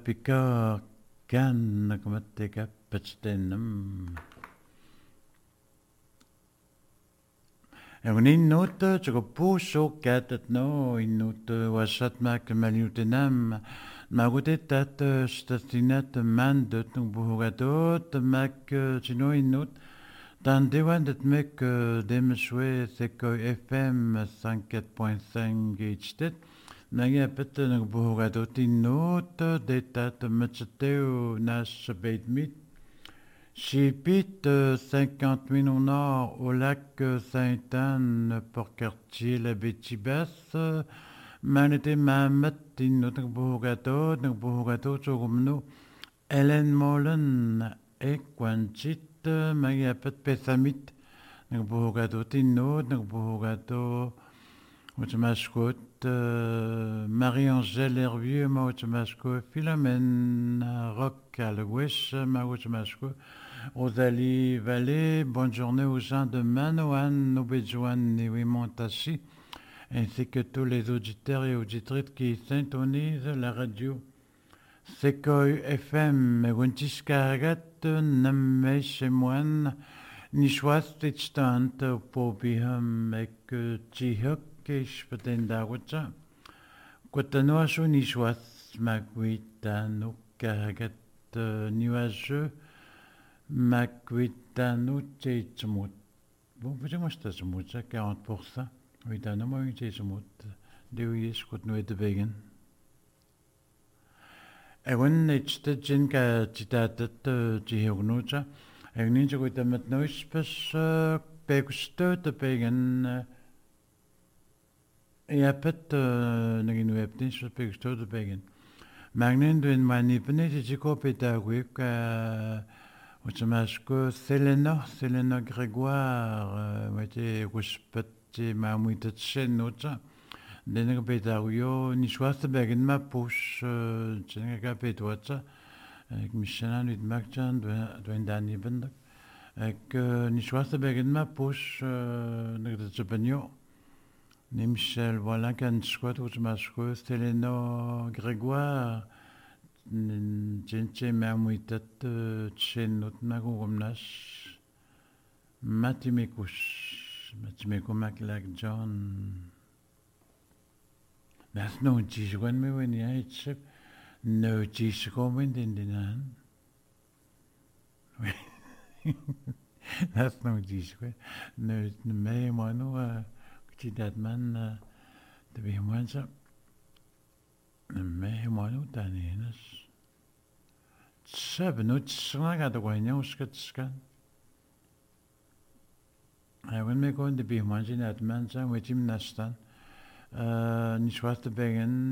Pika kan kumatteka patstenam. En innut tsuko puso kätet no innut wasat mak maliutenam magutetat statinat mandet nung buhugatot mak chino innut dan dewandet mek demswe seko FM 104.5 gitstet Nanga pette nung buhugatot innut detat matcheteu nas beidmit Chipit 50 000 nord au lac Sainte-Anne pour quartier la Bétibas. Manete Mamet in notre Bogato, Chogumno, Ellen Molen et Quanchit, Magapet Pessamit, notre Bogato Tino, notre Bogato, Outmascot, Marie-Angèle Hervieux, Mautmasco, Philomène Rock à l'ouest, Mautmasco. Rosalie Vallée, bonne journée aux gens de Manoan, Nobedjouan et Wimontachi, ainsi que tous les auditeurs et auditrices qui syntonisent la radio. Sekoy FM, Wuntiskagat, Namme Chemoine, Nishwas Tichtant, Pobiham, ek Chihok, Ishpatendawatcha, Quatanoacho Nishwas, Magwitano, Karagat, nuageux, Makwitano Tchemut. Bon, moi je t'assume ça, 40%. Oui, t'as non, moi, Tchemut. Deux je coûte nous de vegan. Et when it's the gin ka titatat Tihognocha, et ninja with the matnois, pas pegusto de vegan. Et à pet, n'agin webtin, je pegusto de vegan. Magnin d'une manipene, j'ai copé avec Automasko Selena Grégoire, moitié Ruspeti Mamouitet Chenota, Denega Pétario, Nishwasta Bergen ma push, Chenega Pétoata, avec Michel Nuit Macjan, Dwendani Bendak, avec Nishwasta Bergen ma push, Negretopagno, ni Michel, voilà, qu'un squat, Automasko, Selena Grégoire, Jinche Mamuitat Chenut Nagumnas Matimekus Matimekumak like John. That's no cheese when me when I chip no cheese comment in the nan. That's no cheese when no may one that man to be once up. May one taninas. Seven, snaga the way no skitskan. I will make on the be managing at Mansa with him Nastan. Nishwasta Began.